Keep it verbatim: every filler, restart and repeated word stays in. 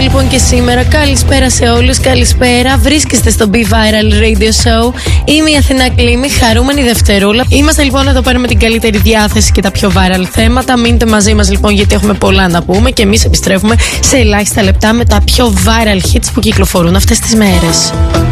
λοιπόν και σήμερα. Καλησπέρα σε όλους, καλησπέρα. Βρίσκεστε στο Be Viral Radio Show. Είμαι η Αθηνά Κλήμη, χαρούμενη Δευτερούλα. Είμαστε λοιπόν εδώ πέρα με την καλύτερη διάθεση και τα πιο viral θέματα. Μείνετε μαζί μας λοιπόν, γιατί έχουμε πολλά να πούμε και εμείς επιστρέφουμε σε ελάχιστα λεπτά με τα πιο viral hits που κυκλοφορούν αυτές τις μέρες.